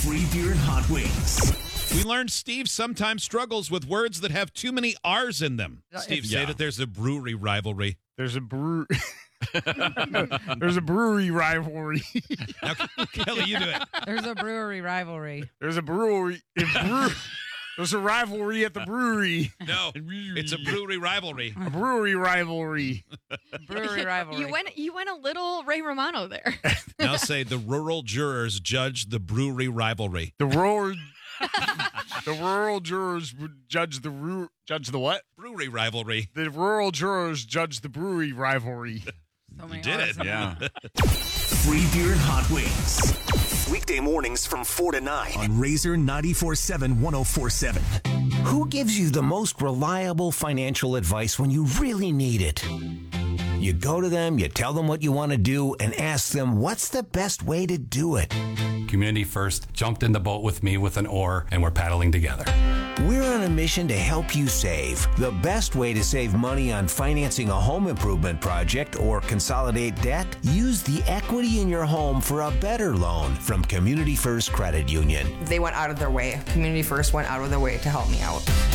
Free beer and hot wings. We learned Steve sometimes struggles with words that have too many R's in them. Steve, say that there's a brewery rivalry. There's a There's a brewery rivalry. Now, Kelly, you do it. There's a brewery rivalry. There's a brewery. There's a rivalry at the brewery. No, it's a brewery rivalry. A brewery rivalry. Brewery rivalry. You went a little Ray Romano there. Now say the rural jurors judge the brewery rivalry. The rural jurors would judge the what? Brewery rivalry. The rural jurors judge the brewery rivalry. So many You did R's. it. Yeah. Free beer and hot wings. Weekday mornings from 4 to 9 on Razor 94.7 104.7. Who gives you the most reliable financial advice when you really need it? You go to them, you tell them what you want to do, and ask them what's the best way to do it. Community First jumped in the boat with me with an oar, and we're paddling together. We're on a mission to help you save. The best way to save money on financing a home improvement project or consolidate debt? Use the equity in your home for a better loan from Community First Credit Union. They went out of their way. Community First went out of their way to help me out.